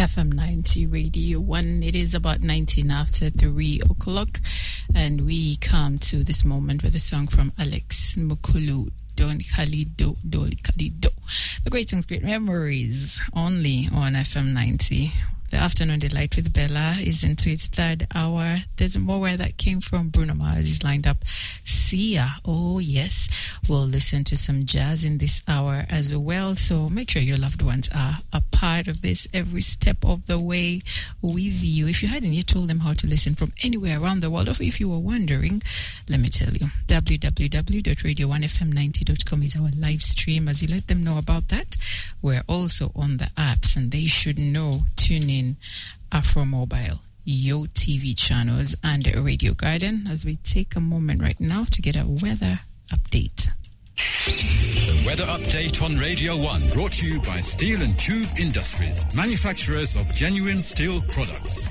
FM 90 Radio 1. It is about 19 after 3 o'clock, and we come to this moment with a song from Alex Mukulu. Doli Khalido. The great songs, great memories, only on FM 90. The Afternoon Delight with Bella is into its third hour. There's more where that came from. Bruno Mars is lined up. Sia, oh yes. We'll listen to some jazz in this hour as well. So make sure your loved ones are a part of this every step of the way with you. If you hadn't yet told them how to listen from anywhere around the world, or if you were wondering, let me tell you. www.radio1fm90.com is our live stream. As you let them know about that, we're also on the apps, and they should know. Tune in Afro Mobile, Yo TV channels, and Radio Garden, as we take a moment right now to get a weather update. The weather update on Radio 1, brought to you by Steel and Tube Industries, manufacturers of genuine steel products.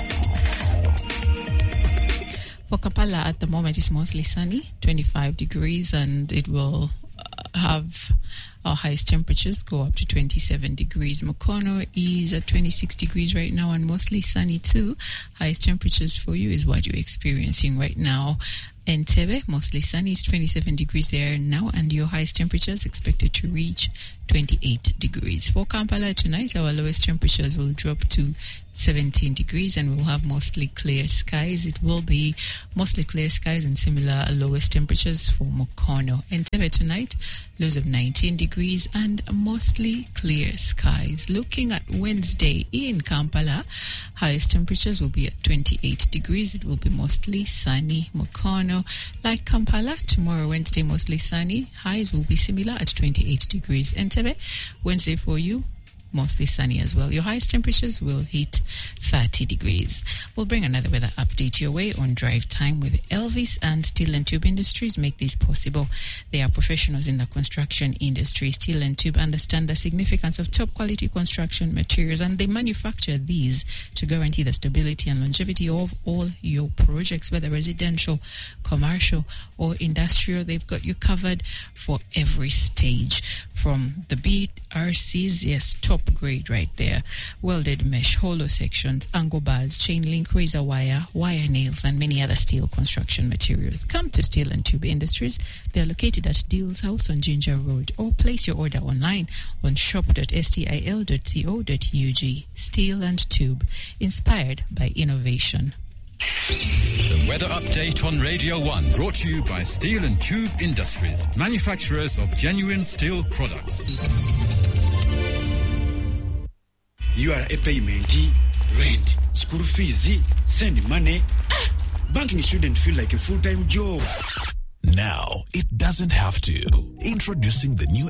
For Kampala at the moment, it's mostly sunny, 25 degrees, and it will have our highest temperatures go up to 27 degrees. Mukono is at 26 degrees right now and mostly sunny too. Highest temperatures for you is what you're experiencing right now. Entebbe, mostly sunny, is 27 degrees there now, and your highest temperatures expected to reach 28 degrees. For Kampala tonight, our lowest temperatures will drop to 17 degrees, and we'll have mostly clear skies. It will be mostly clear skies and similar lowest temperatures for Mukono. Entebbe tonight, lows of 19 degrees and mostly clear skies. Looking at Wednesday in Kampala, highest temperatures will be at 28 degrees. It will be mostly sunny. Mukono, like Kampala, tomorrow Wednesday mostly sunny. Highs will be similar at 28 degrees. Entebbe, Wednesday for you, mostly sunny as well. Your highest temperatures will hit 30 degrees. We'll bring another weather update your way on Drive Time with Elvis, and Steel and Tube Industries make this possible. They are professionals in the construction industry. Steel and Tube understand the significance of top quality construction materials, and they manufacture these to guarantee the stability and longevity of all your projects, whether residential, commercial, or industrial. They've got you covered for every stage, from the BRCs, yes, top grade right there, welded mesh, hollow sections, angle bars, chain link, razor wire, wire nails, and many other steel construction materials. Come to Steel and Tube Industries. They are located at Deal's House on Ginger Road, or place your order online on shop.stil.co.ug. Steel and Tube, inspired by innovation. The weather update on Radio 1, brought to you by Steel and Tube Industries, manufacturers of genuine steel products. You are a payment, rent, school fees, send money. Banking shouldn't feel like a full-time job. Now, it doesn't have to. Introducing the new